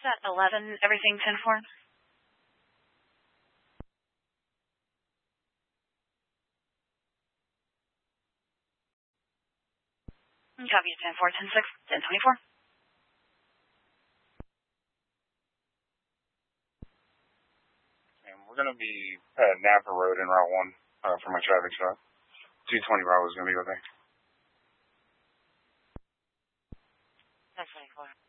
Set 11, everything 10-4. Copy to 10-4, 10-6, 10-24. And we're going to be at Napa Road in Route 1 for my traffic stop. 220 Bravo is going to be okay. 10-24.